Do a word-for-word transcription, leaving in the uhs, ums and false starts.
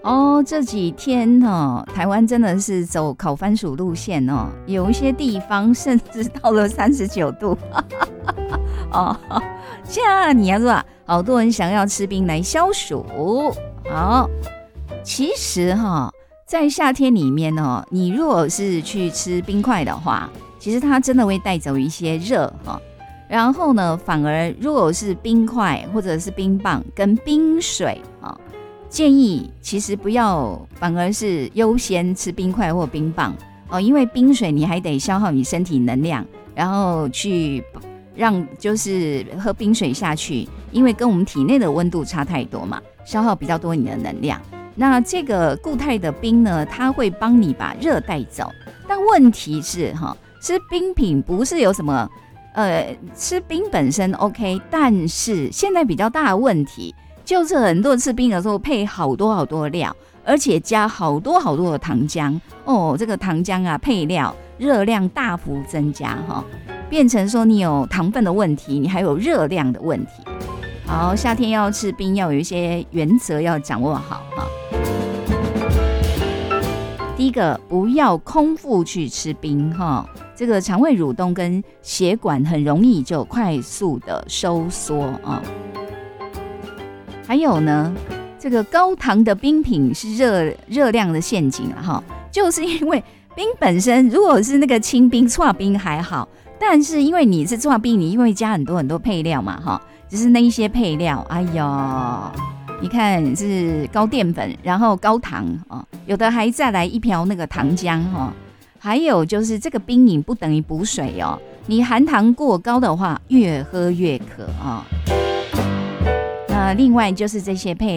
哦，这几天哦，台湾真的是走烤番薯路线哦，有一些地方甚至到了三十九度。哦，现在你要说啊，好多人想要吃冰来消暑。好，其实哈、哦，在夏天里面哦，你如果是去吃冰块的话，其实它真的会带走一些热哈、哦。然后呢，反而如果是冰块或者是冰棒跟冰水啊、哦，建议其实不要，反而是优先吃冰块或冰棒哦，因为冰水你还得消耗你身体能量，然后去让就是喝冰水下去，因为跟我们体内的温度差太多嘛，消耗比较多你的能量。那这个固态的冰呢，它会帮你把热带走，但问题是哈，吃冰品不是有什么。呃，吃冰本身 OK， 但是现在比较大的问题就是很多人吃冰的时候配好多好多料，而且加好多好多的糖浆哦，这个糖浆啊配料热量大幅增加哈、哦，变成说你有糖分的问题，你还有热量的问题。好，夏天要吃冰要有一些原则要掌握好哈。第一个，不要空腹去吃冰哈。这个肠胃蠕动跟血管很容易就快速的收缩啊。还有呢，这个高糖的冰品是热热量的陷阱了哈，就是因为冰本身如果是那个清冰、剉冰还好，但是因为你是剉冰，你因为加很多很多配料嘛哈，只是那一些配料，哎呦，你看是高淀粉，然后高糖啊，有的还再来一瓢那个糖浆哈。还有就是这个冰饮不等于补水哦，你含糖过高的话，越喝越渴啊、哦。那另外就是这些配